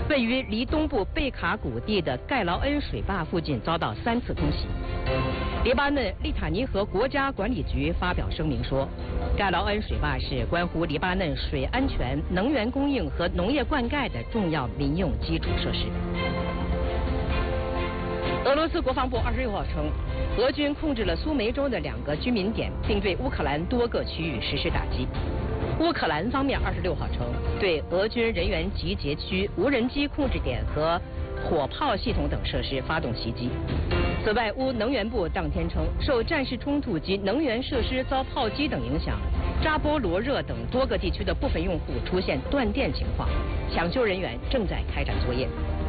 位于离东部贝卡谷地的盖劳恩水坝附近遭到3次空袭。黎巴嫩利塔尼河国家管理局发表声明说，盖劳恩水坝是关乎黎巴嫩水安全、能源供应和农业灌溉的重要民用基础设施。俄罗斯国防部26号称，俄军控制了苏梅州的2个居民点，并对乌克兰多个区域实施打击。乌克兰方面26号称，对俄军人员集结区、无人机控制点和火炮系统等设施发动袭击。此外，乌能源部当天称，受战事冲突及能源设施遭炮击等影响，扎波罗热等多个地区的部分用户出现断电情况，抢救人员正在开展作业。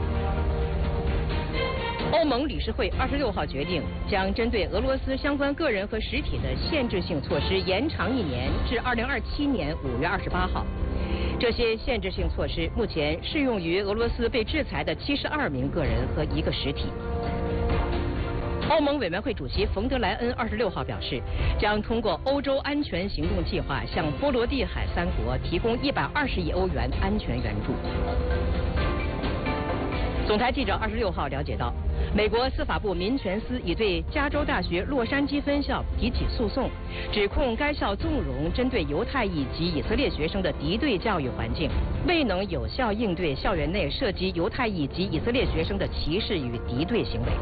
欧盟理事会26号决定，将针对俄罗斯相关个人和实体的限制性措施延长1年，至2027年5月28号。这些限制性措施目前适用于俄罗斯被制裁的72名个人和1个实体。欧盟委员会主席冯德莱恩26号表示，将通过欧洲安全行动计划向波罗的海3国提供120亿欧元安全援助。总台记者26号了解到，美国司法部民权司已对加州大学洛杉矶分校提起诉讼，指控该校纵容针对犹太裔及以色列学生的敌对教育环境，未能有效应对校园内涉及犹太裔及以色列学生的歧视与敌对行为。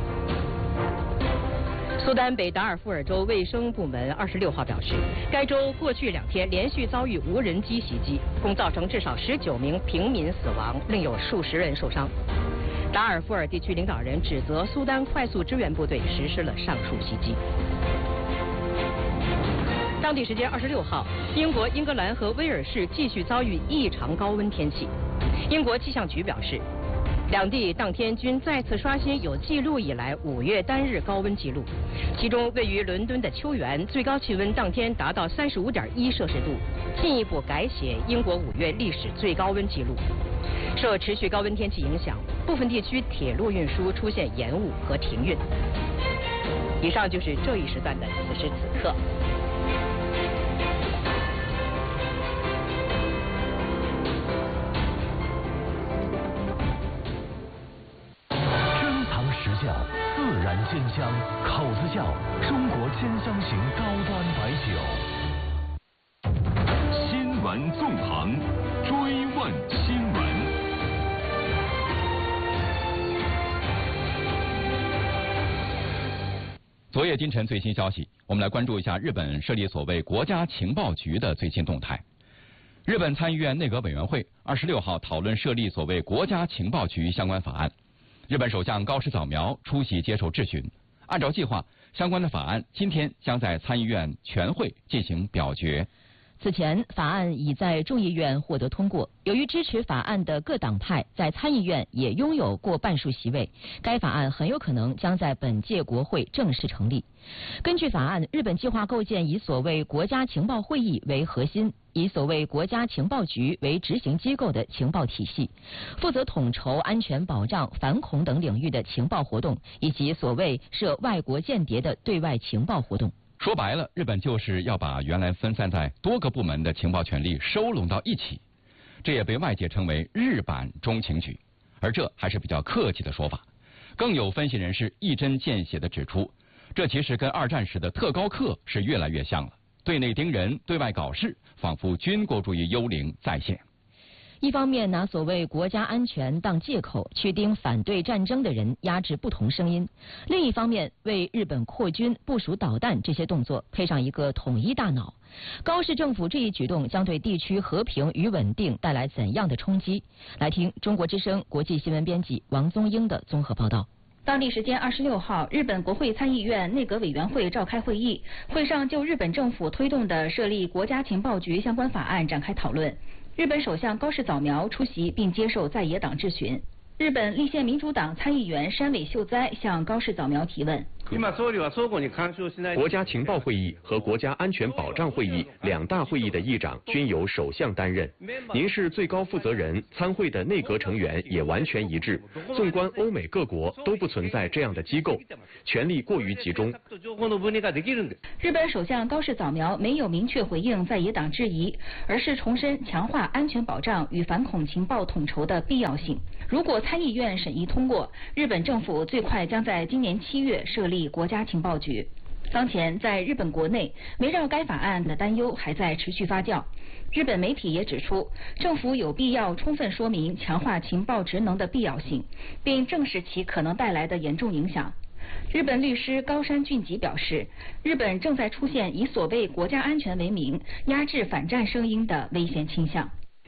苏丹北达尔富尔州卫生部门26号表示，该州过去2天连续遭遇无人机袭击，共造成至少19名平民死亡，另有数十人受伤。达尔富尔地区领导人指责苏丹快速支援部队实施了上述袭击。当地时间26号，英国、英格兰和威尔士继续遭遇异常高温天气。英国气象局表示，两地当天均再次刷新有记录以来5月单日高温记录，其中位于伦敦的秋园最高气温当天达到35.1摄氏度，进一步改写英国5月历史最高温记录。受持续高温天气影响，部分地区铁路运输出现延误和停运。以上就是这一时段的此时此刻。 实窖自然鲜香，口子窖中国鲜香型高端白酒。新闻纵横，追问新闻。 昨夜今晨最新消息，我们来关注一下日本设立所谓国家情报局的最新动态。日本参议院内阁委员会26号讨论设立所谓国家情报局相关法案。日本首相高市早苗出席接受质询。按照计划，相关的法案今天将在参议院全会进行表决。 此前，法案已在众议院获得通过。由于支持法案的各党派在参议院也拥有过半数席位，该法案很有可能将在本届国会正式成立。根据法案，日本计划构建以所谓国家情报会议为核心，以所谓国家情报局为执行机构的情报体系，负责统筹安全保障、反恐等领域的情报活动，以及所谓涉外国间谍的对外情报活动。 说白了，日本就是要把原来分散在多个部门的情报权力收拢到一起，这也被外界称为日版中情局，而这还是比较客气的说法。更有分析人士一针见血地指出，这其实跟2战时的特高课是越来越像了，对内盯人，对外搞事，仿佛军国主义幽灵再现。 一方面拿所谓国家安全当借口去盯反对战争的人，压制不同声音；另一方面为日本扩军、部署导弹这些动作配上一个统一大脑。高市政府这一举动将对地区和平与稳定带来怎样的冲击？来听中国之声国际新闻编辑王宗英的综合报道。 当地时间26号，日本国会参议院内阁委员会召开会议，会上就日本政府推动的设立国家情报局相关法案展开讨论。日本首相高市早苗出席并接受在野党质询。日本立宪民主党参议员山尾秀哉向高市早苗提问。 国家情报会议和国家安全保障会议两大会议的议长均由首相担任。您是最高负责人，参会的内阁成员也完全一致。纵观欧美各国都不存在这样的机构，权力过于集中。 日本首相高市早苗没有明确回应在野党质疑，而是重申强化安全保障与反恐情报统筹的必要性。如果参议院审议通过，日本政府最快将在今年7月设立国家情报局。当前，在日本国内，围绕该法案的担忧还在持续发酵。日本媒体也指出，政府有必要充分说明强化情报职能的必要性，并正视其可能带来的严重影响。日本律师高山俊吉表示，日本正在出现以所谓国家安全为名压制反战声音的危险倾向。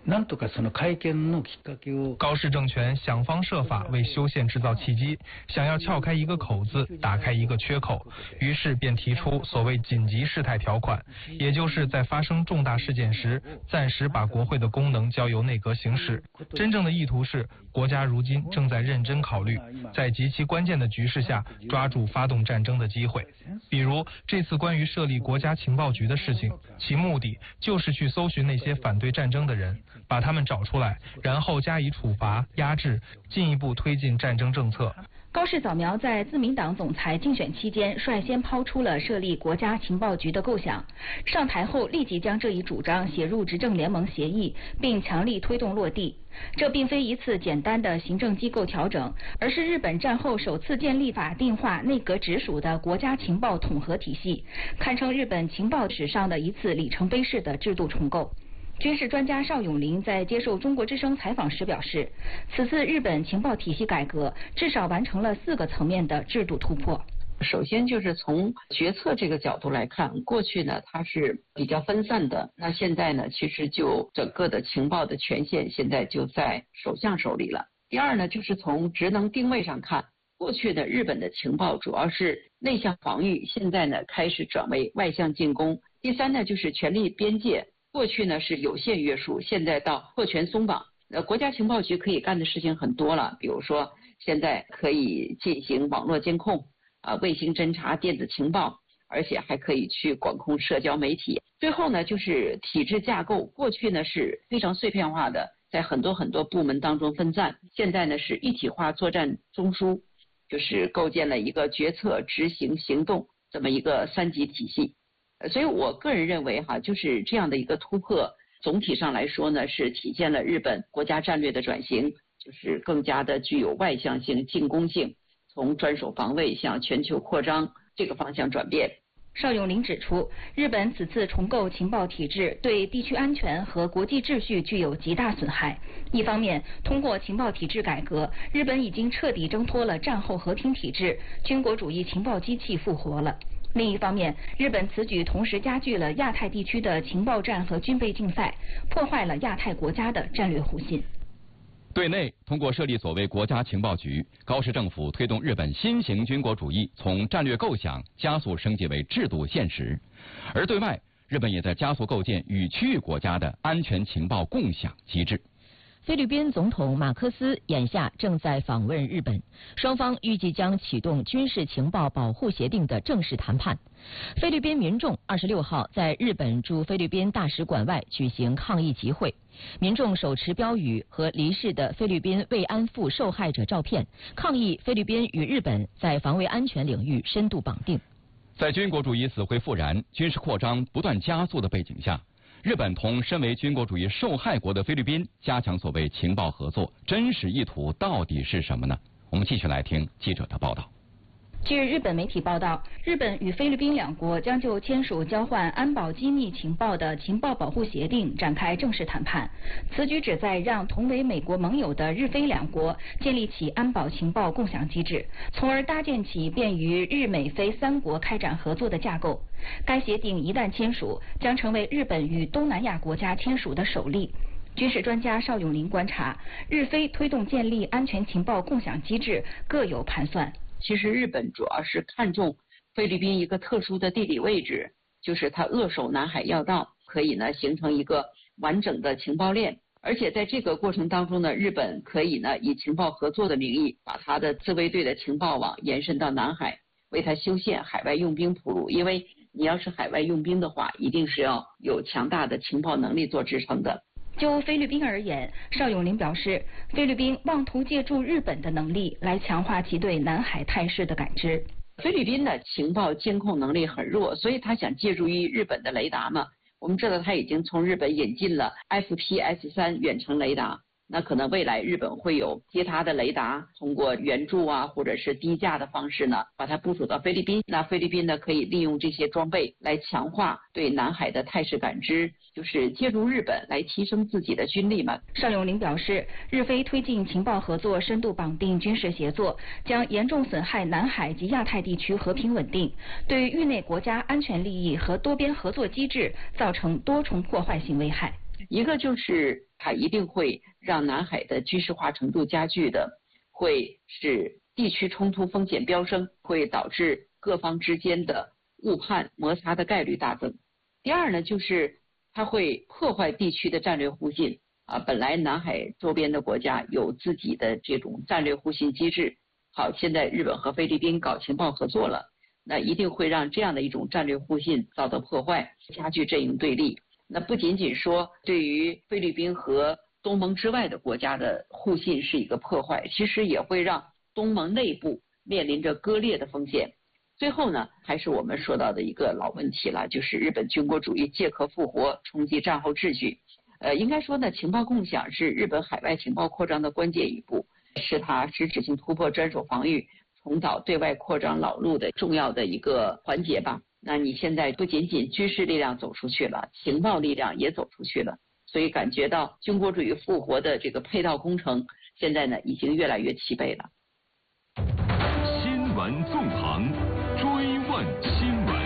高市政权想方设法为修宪制造契机，想要撬开一个口子，打开一个缺口，于是便提出所谓紧急事态条款，也就是在发生重大事件时，暂时把国会的功能交由内阁行使。真正的意图是，国家如今正在认真考虑，在极其关键的局势下抓住发动战争的机会。比如这次关于设立国家情报局的事情，其目的就是去搜寻那些反对战争的人，把他们找出来，然后加以处罚、压制，进一步推进战争政策。 高市早苗在自民党总裁竞选期间率先抛出了设立国家情报局的构想，上台后立即将这一主张写入执政联盟协议，并强力推动落地。这并非一次简单的行政机构调整，而是日本战后首次建立法定化内阁直属的国家情报统合体系，堪称日本情报史上的一次里程碑式的制度重构。军事专家邵永林在接受中国之声采访时表示，此次日本情报体系改革至少完成了4个层面的制度突破。 首先就是从决策这个角度来看，过去呢它是比较分散的，那现在呢其实就整个的情报的权限现在就在首相手里了。第二呢就是从职能定位上看，过去的日本的情报主要是内向防御，现在呢开始转为外向进攻。第三呢就是权力边界，过去呢是有限约束，现在到扩权松绑。国家情报局可以干的事情很多了，比如说现在可以进行网络监控、卫星侦察、电子情报，而且还可以去管控社交媒体。最后呢就是体制架构，过去呢是非常碎片化的，在很多部门当中分散，现在呢是一体化作战中枢，就是构建了一个决策、执行、行动这么一个3级体系。所以我个人认为就是这样的一个突破，总体上来说呢是体现了日本国家战略的转型，就是更加的具有外向性、进攻性，从专守防卫向全球扩张这个方向转变。 邵永林指出，日本此次重构情报体制对地区安全和国际秩序具有极大损害。一方面，通过情报体制改革，日本已经彻底挣脱了战后和平体制，军国主义情报机器复活了。另一方面，日本此举同时加剧了亚太地区的情报战和军备竞赛，破坏了亚太国家的战略互信。 对内，通过设立所谓国家情报局，高市政府推动日本新型军国主义从战略构想加速升级为制度现实；而对外，日本也在加速构建与区域国家的安全情报共享机制。 菲律宾总统马克思眼下正在访问日本，双方预计将启动军事情报保护协定的正式谈判。菲律宾民众26号在日本驻菲律宾大使馆外举行抗议集会，民众手持标语和离世的菲律宾慰安妇受害者照片，抗议菲律宾与日本在防卫安全领域深度绑定。 在军国主义死灰复燃、军事扩张不断加速的背景下，日本同身为军国主义受害国的菲律宾加强所谓情报合作，真实意图到底是什么呢？我们继续来听记者的报道。 据日本媒体报道，日本与菲律宾两国将就签署交换安保机密情报的情报保护协定展开正式谈判。此举旨在让同为美国盟友的日菲两国建立起安保情报共享机制，从而搭建起便于日美菲3国开展合作的架构。该协定一旦签署，将成为日本与东南亚国家签署的首例。军事专家邵永林观察，日菲推动建立安全情报共享机制各有盘算。 其实日本主要是看重菲律宾一个特殊的地理位置，就是它扼守南海要道，可以呢形成一个完整的情报链。而且在这个过程当中呢，日本可以呢以情报合作的名义，把它的自卫队的情报网延伸到南海， 为它修宪、海外用兵铺路。因为你要是海外用兵的话，一定是要有强大的情报能力做支撑的。 就菲律宾而言，邵永林表示，菲律宾妄图借助日本的能力来强化其对南海态势的感知。 菲律宾的情报监控能力很弱，所以他想借助于日本的雷达嘛。我们知道他已经从日本引进了 FPS-3 远程雷达，那可能未来日本会有接他的雷达，通过援助啊或者是低价的方式呢，把它部署到菲律宾。那菲律宾呢可以利用这些装备来强化对南海的态势感知，就是借助日本来提升自己的军力嘛。 邵永林表示，日菲推进情报合作深度绑定军事协作，将严重损害南海及亚太地区和平稳定，对域内国家安全利益和多边合作机制造成多重破坏性危害。 一个就是它一定会让南海的军事化程度加剧的，会使地区冲突风险飙升，会导致各方之间的误判摩擦的概率大增。第二呢，就是它会破坏地区的战略互信啊，本来南海周边的国家有自己的这种战略互信机制，好，现在日本和菲律宾搞情报合作了，那一定会让这样的一种战略互信遭到破坏，加剧阵营对立。那不仅仅说对于菲律宾和东盟之外的国家的互信是一个破坏，其实也会让东盟内部面临着割裂的风险。最后呢，还是我们说到的一个老问题了，就是日本军国主义借壳复活，冲击战后秩序。应该说呢，情报共享是日本海外情报扩张的关键一步，是它实质性突破专守防御，重蹈对外扩张老路的重要的一个环节吧。那你现在不仅仅军事力量走出去了，情报力量也走出去了，所以感觉到军国主义复活的这个配套工程，现在呢已经越来越齐备了。 新闻纵横，追问新闻。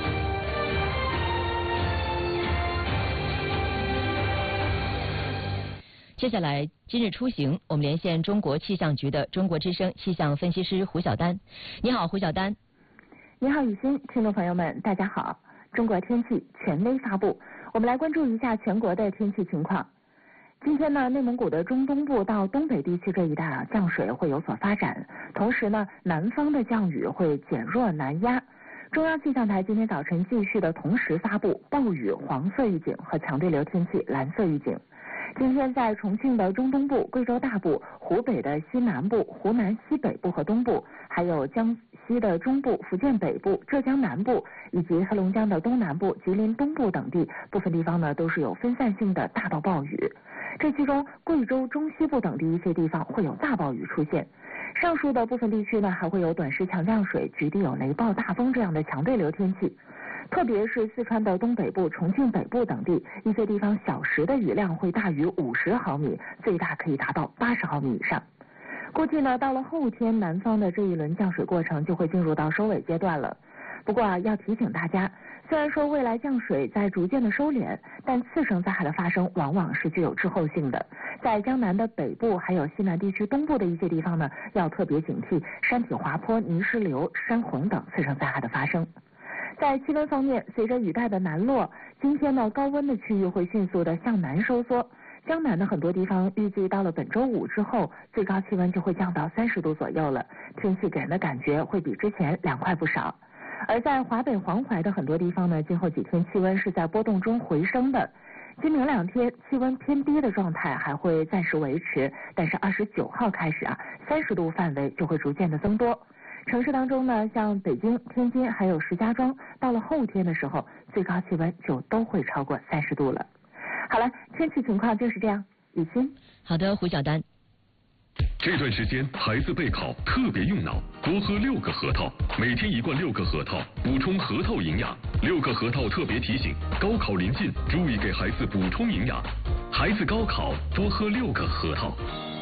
接下来，今日出行，我们连线中国气象局的中国之声气象分析师胡晓丹。你好，胡晓丹。 你好，雨欣，听众朋友们，大家好。中国天气权威发布，我们来关注一下全国的天气情况。今天呢，内蒙古的中东部到东北地区这一带啊，降水会有所发展，同时呢，南方的降雨会减弱南压。中央气象台今天早晨继续的同时发布暴雨黄色预警和强对流天气蓝色预警。今天在重庆的中东部、贵州大部、湖北的西南部、湖南西北部和东部，还有江西的中部、福建北部、浙江南部以及黑龙江的东南部、吉林东部等地，部分地方呢都是有分散性的大到暴雨。这其中，贵州中西部等地一些地方会有大暴雨出现。上述的部分地区呢，还会有短时强降水、局地有雷暴、大风这样的强对流天气。特别是四川的东北部、重庆北部等地，一些地方小时的雨量会大于50毫米，最大可以达到80毫米以上。估计呢，到了后天，南方的这一轮降水过程就会进入到收尾阶段了。不过啊，要提醒大家，虽然说未来降水在逐渐的收敛，但次生灾害的发生往往是具有滞后性的。在江南的北部还有西南地区东部的一些地方呢，要特别警惕山体滑坡、泥石流、山洪等次生灾害的发生。在气温方面，随着雨带的南落，今天呢高温的区域会迅速的向南收缩。江南的很多地方预计到了本周5之后，最高气温就会降到30度左右了，天气给人的感觉会比之前凉快不少。而在华北黄淮的很多地方呢，今后几天气温是在波动中回升的。今明2天气温偏低的状态还会暂时维持，但是29号开始啊，30度范围就会逐渐的增多。城市当中呢，像北京、天津还有石家庄，到了后天的时候，最高气温就都会超过30度了。好了，天气情况就是这样。雨欣， 好的，胡晓丹。 这段时间孩子备考特别用脑，多喝6个核桃，每天1罐6个核桃，补充核桃营养。6个核桃特别提醒：高考临近，注意给孩子补充营养。孩子高考多喝6个核桃。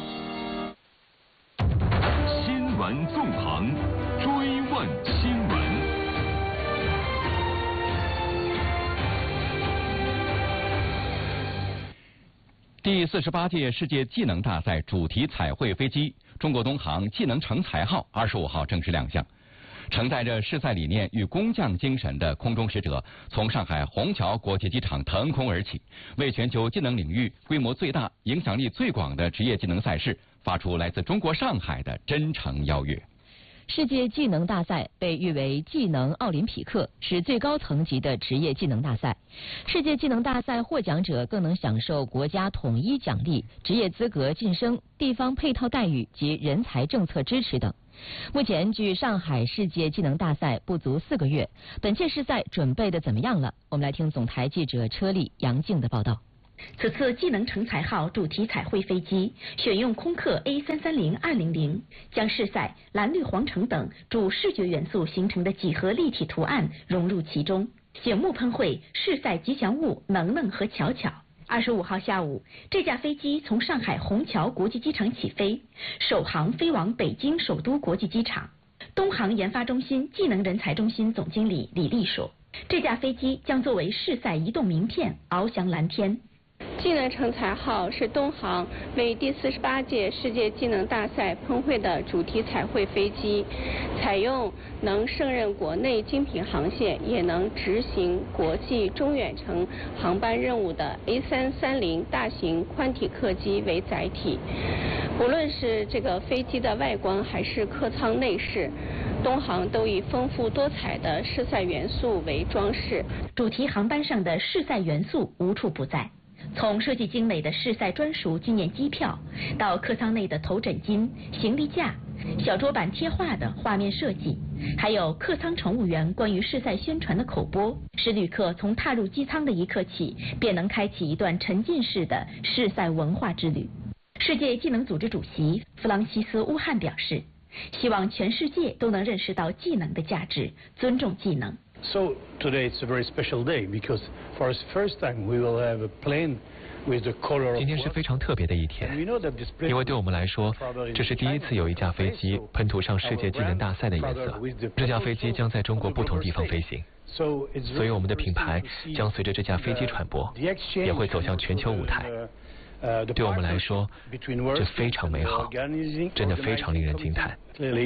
新闻纵横，追问新闻。 第48届世界技能大赛主题彩绘飞机中国东航技能成才号25号正式亮相。承载着誓赛理念与工匠精神的空中使者从上海虹桥国际机场腾空而起，为全球技能领域规模最大、影响力最广的职业技能赛事发出来自中国上海的真诚邀约。 世界技能大赛被誉为技能奥林匹克，是最高层级的职业技能大赛。世界技能大赛获奖者更能享受国家统一奖励、职业资格晋升、地方配套待遇及人才政策支持等。目前，距上海世界技能大赛不足4个月，本届世赛准备的怎么样了？我们来听总台记者车丽、杨静的报道。 此次技能成才号主题彩绘飞机选用空客 A330-200，将世赛蓝绿黄橙等主视觉元素形成的几何立体图案融入其中，醒目喷绘世赛吉祥物能能和巧巧。25号下午，这架飞机从上海虹桥国际机场起飞，首航飞往北京首都国际机场。东航研发中心技能人才中心总经理李丽说，这架飞机将作为世赛移动名片翱翔蓝天。 技能成才号是东航为第48届世界技能大赛喷绘的主题彩绘飞机，采用能胜任国内精品航线，也能执行国际中远程航班任务的 A330 大型宽体客机为载体。无论是这个飞机的外观还是客舱内饰，东航都以丰富多彩的世赛元素为装饰。 主题航班上的世赛元素无处不在。从设计精美的世赛专属纪念机票，到客舱内的头枕巾、行李架、小桌板贴画的画面设计，还有客舱乘务员关于世赛宣传的口播，使旅客从踏入机舱的一刻起，便能开启一段沉浸式的世赛文化之旅。世界技能组织主席弗朗西斯·乌汉表示，希望全世界都能认识到技能的价值，尊重技能。 So today it's a very special day because for the first time we will have a plane with the color of. 今天是非常特别的一天，因为对我们来说，这是第一次有一架飞机喷涂上世界技能大赛的颜色。这架飞机将在中国不同地方飞行，所以我们的品牌将随着这架飞机传播，也会走向全球舞台。对我们来说，这非常美好，真的非常令人惊叹。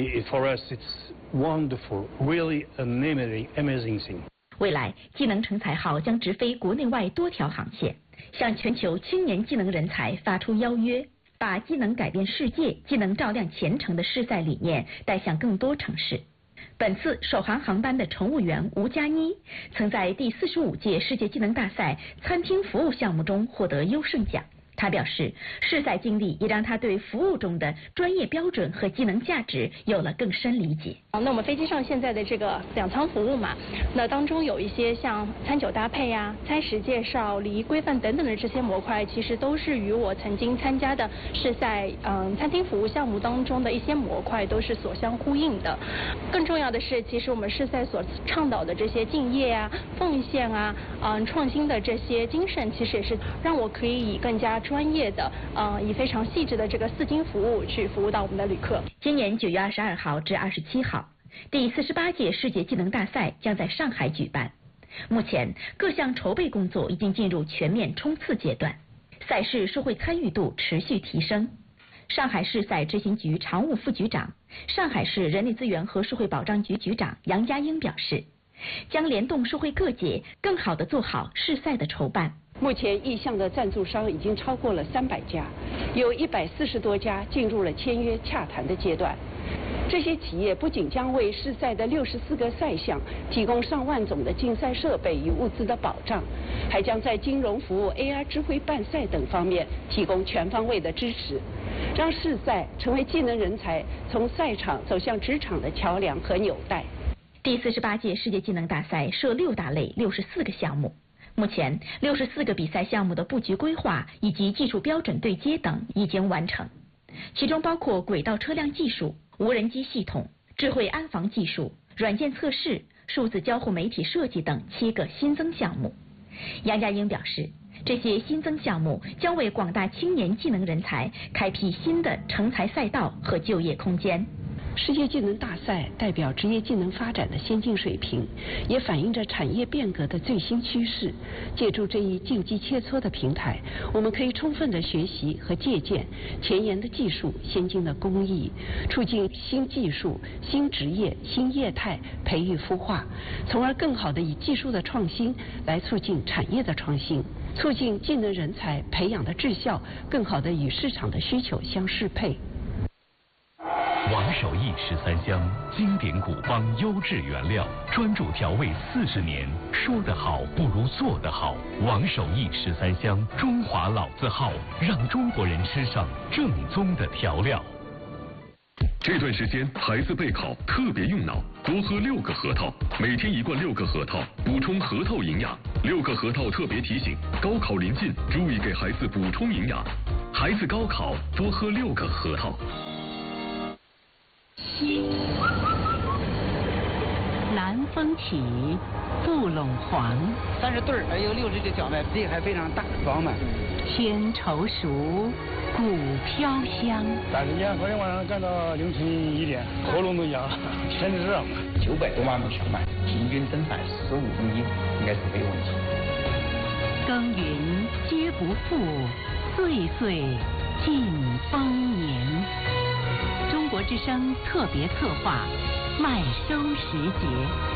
未来，技能成才号将直飞国内外多条航线，向全球青年技能人才发出邀约，把技能改变世界、技能照亮前程的世赛理念带向更多城市。本次首航航班的乘务员吴佳妮，曾在第45届世界技能大赛餐厅服务项目中获得优胜奖。他表示，世赛经历也让他对服务中的专业标准和技能价值有了更深理解。 那我们飞机上现在的这个2舱服务嘛，那当中有一些像餐酒搭配呀、餐食介绍、礼仪规范等等的这些模块，其实都是与我曾经参加的世赛餐厅服务项目当中的一些模块都是所相呼应的。更重要的是，其实我们世赛所倡导的这些敬业啊、奉献啊、创新的这些精神，其实也是让我可以以更加专业的以非常细致的这个4金服务去服务到我们的旅客。 今年9月22号至27号，第48届世界技能大赛将在上海举办。目前各项筹备工作已经进入全面冲刺阶段，赛事社会参与度持续提升。上海市赛执行局常务副局长、上海市人力资源和社会保障局局长杨家英表示，将联动社会各界，更好地做好世赛的筹办。 目前意向的赞助商已经超过了300家，有140多家进入了签约洽谈的阶段。这些企业不仅将为世赛的64个赛项提供上万种的竞赛设备与物资的保障，还将在金融服务、AR 智慧办赛等方面提供全方位的支持，让世赛成为技能人才从赛场走向职场的桥梁和纽带。 第48届世界技能大赛设6大类64个项目。目前64个比赛项目的布局规划以及技术标准对接等已经完成，其中包括轨道车辆技术、无人机系统、智慧安防技术、软件测试、数字交互媒体设计等7个新增项目。杨家英表示，这些新增项目将为广大青年技能人才开辟新的成才赛道和就业空间。 世界技能大赛代表职业技能发展的先进水平，也反映着产业变革的最新趋势。借助这一竞技切磋的平台，我们可以充分的学习和借鉴前沿的技术、先进的工艺，促进新技术、新职业、新业态培育孵化，从而更好的以技术的创新来促进产业的创新，促进技能人才培养的质效更好的与市场的需求相适配。 王守义13香，经典古方优质原料，专注调味40年。说得好不如做得好。王守义13香，中华老字号，让中国人吃上正宗的调料。 这段时间孩子备考特别用脑，多喝6个核桃，每天1罐6个核桃，补充核桃营养。6个核桃特别提醒：高考临近，注意给孩子补充营养。孩子高考多喝6个核桃。 南风起，杜陇黄 ，30对儿，有60只小麦，地还非常大，饱满。 天稠熟，谷飘香。 3天，昨天晚上干到凌晨1点，喉咙都痒了，天热嘛。 900多万亩小麦，平均增产15公斤，应该是没有问题。 耕耘皆不负，岁岁尽丰年。中国之声特别策划麦收时节。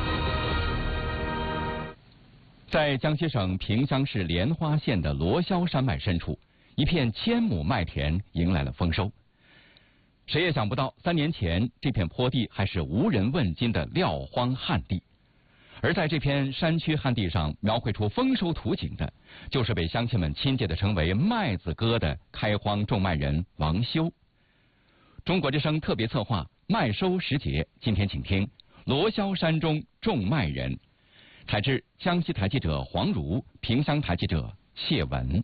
在江西省萍乡市莲花县的罗霄山脉深处，一片1000亩麦田迎来了丰收。谁也想不到，3年前这片坡地还是无人问津的撂荒旱地，而在这片山区旱地上描绘出丰收图景的，就是被乡亲们亲切地称为麦子哥的开荒种麦人王修。中国之声特别策划麦收时节，今天请听罗霄山中种麦人。采自江西台记者黄如，萍乡台记者谢文。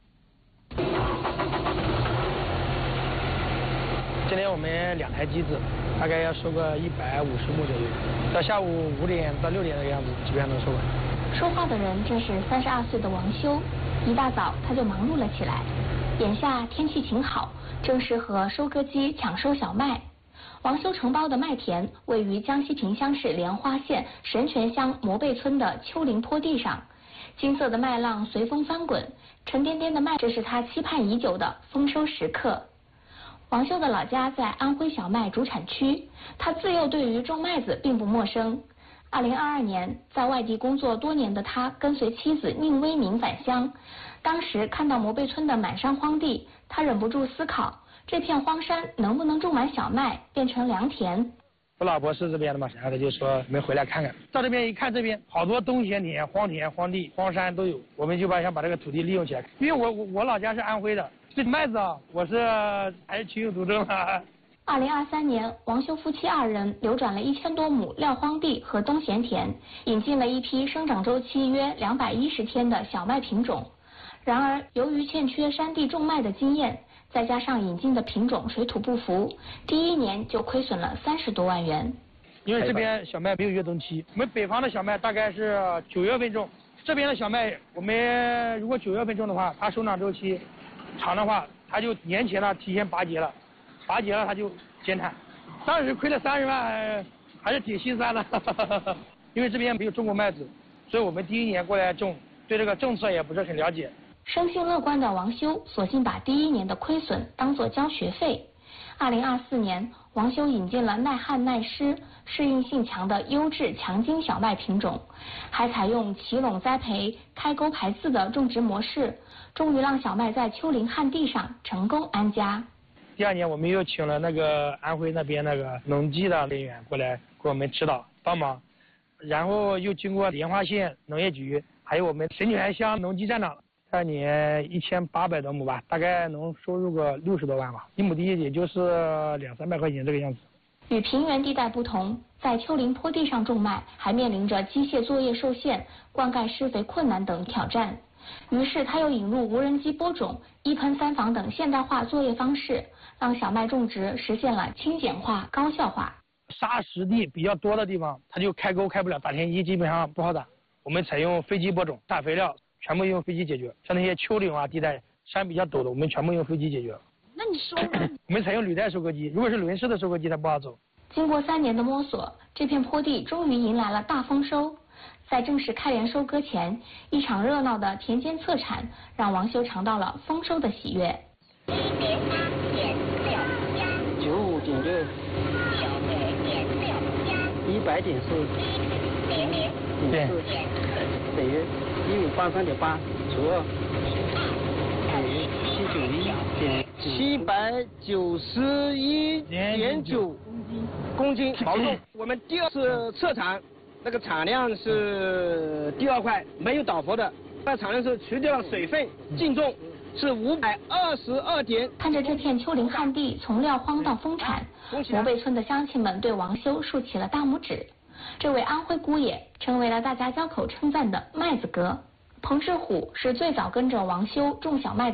今天我们2台机子，大概要收个150亩左右，到下午5点到6点的样子，基本上能收完。 说话的人正是32岁的王修，一大早他就忙碌了起来。眼下天气晴好，正适合收割机抢收小麦。王修承包的麦田位于江西萍乡市莲花县神泉乡磨背村的丘陵坡地上，金色的麦浪随风翻滚，沉甸甸的麦，这是他期盼已久的丰收时刻。王修的老家在安徽小麦主产区，他自幼对于种麦子并不陌生。2022年，在外地工作多年的他跟随妻子宁威民返乡，当时看到磨背村的满山荒地，他忍不住思考，这片荒山能不能种满小麦，变成良田？ 我老婆是这边的嘛，然后他就说我们回来看看。到这边一看，这边好多冬闲田、荒田、荒地、荒山都有，我们就想把这个土地利用起来。因为我老家是安徽的，这麦子啊，我是还是情有独钟啊。 2023年，王修夫妻2人流转了1000多亩撂荒地和冬闲田，引进了一批生长周期约210天的小麦品种。然而，由于欠缺山地种麦的经验，再加上引进的品种水土不服，第1年就亏损了30多万元。 因为这边小麦没有越冬期，我们北方的小麦大概是9月份种，这边的小麦我们如果9月份种的话，它生长周期长的话，它就年前呢提前拔节了，拔节了它就减产。当时亏了30万，还是挺心酸的。因为这边没有种过麦子，所以我们第1年过来种，对这个政策也不是很了解。 生性乐观的王修索性把第1年的亏损当作交学费。2024年，王修引进了耐旱耐湿、适应性强的优质强筋小麦品种，还采用齐垄栽培、开沟排字的种植模式，终于让小麦在丘陵旱地上成功安家。 第2年，我们又请了那个安徽那边那个农技的人员过来给我们指导帮忙，然后又经过莲花县农业局，还有我们神泉乡农技站长。2年1800多亩吧，大概能收入个60多万吧，1亩地也就是200-300块钱这个样子。 与平原地带不同，在丘陵坡地上种麦还面临着机械作业受限、灌溉施肥困难等挑战。于是他又引入无人机播种、1喷3防等现代化作业方式，让小麦种植实现了轻简化、高效化。 沙石地比较多的地方，它就开沟开不了，打田机基本上不好打。我们采用飞机播种，打肥料全部用飞机解决，像那些丘陵啊地带山比较陡的，我们全部用飞机解决。 那你说呢？ 我们采用履带收割机，如果是轮式的收割机它不好走。 经过3年的摸索，这片坡地终于迎来了大丰收。在正式开镰收割前，一场热闹的田间测产让王修尝到了丰收的喜悦。 95.6100.4对，等于183.8除2等于791。 791.9公斤毛重。我们第二次测产，那个产量是第2块，没有倒伏的。那产量是除掉了水分，净重是522点。 看着这片丘陵旱地从撂荒到丰产，摩背村的乡亲们对王修竖起了大拇指。这位安徽姑爷成为了大家交口称赞的麦子哥。彭世虎是最早跟着王修种小麦的